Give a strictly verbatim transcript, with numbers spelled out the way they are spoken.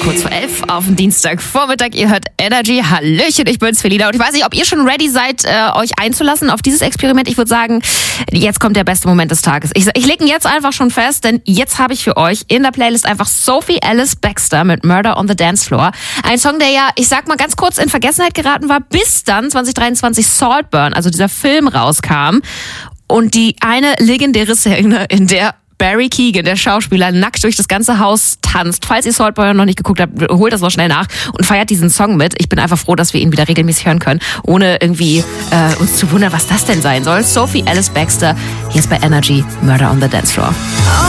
kurz vor elf auf dem Dienstagvormittag. Ihr hört Energy. Hallöchen, ich bin's, Felina. Und ich weiß nicht, ob ihr schon ready seid, äh, euch einzulassen auf dieses Experiment. Ich würde sagen, jetzt kommt der beste Moment des Tages. Ich, ich lege ihn jetzt einfach schon fest, denn jetzt habe ich für euch in der Playlist einfach Sophie Ellis Bextor mit Murder on the Dance Floor. Ein Song, der ja, ich sag mal, ganz kurz in Vergessenheit geraten war, bis dann zwanzig dreiundzwanzig Saltburn, also dieser Film, rauskam. Und die eine legendäre Szene, in der Barry Keoghan, der Schauspieler, nackt durch das ganze Haus tanzt. Falls ihr Saltburn noch nicht geguckt habt, holt das noch schnell nach und feiert diesen Song mit. Ich bin einfach froh, dass wir ihn wieder regelmäßig hören können, ohne irgendwie äh, uns zu wundern, was das denn sein soll. Sophie Ellis Bextor, hier ist bei Energy, Murder on the Dance Floor.